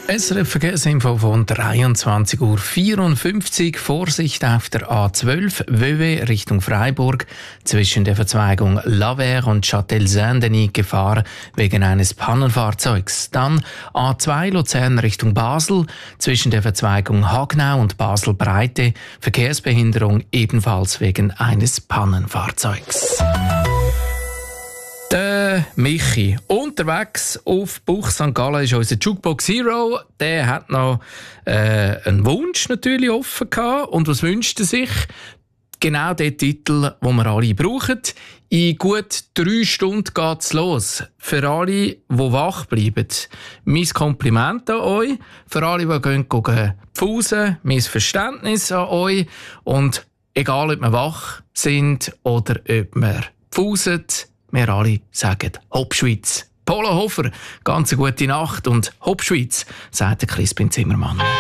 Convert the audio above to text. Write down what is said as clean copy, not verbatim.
SRF Verkehrsinfo von 23:54 Uhr. Vorsicht auf der A12 Vevey Richtung Freiburg. Zwischen der Verzweigung Lavère und Châtel-Saint-Denis Gefahr wegen eines Pannenfahrzeugs. Dann A2 Luzern Richtung Basel. Zwischen der Verzweigung Hagnau und Basel-Breite Verkehrsbehinderung ebenfalls wegen eines Pannenfahrzeugs. Der Michi, unterwegs auf Buch St. Gallen, ist unser Jukebox Hero. Der hat noch einen Wunsch natürlich offen gehabt. Und was wünscht er sich? Genau den Titel, den wir alle brauchen. In gut 3 Stunden geht's los. Für alle, die wach bleiben, mein Kompliment an euch. Für alle, die gehen pfusen, mein Verständnis an euch. Und egal, ob wir wach sind oder ob wir pfusen, wir alle sagen Hopp Schweiz. Polo Hofer, ganz eine gute Nacht und Hopp Schweiz, sagt der Crispin Zimmermann.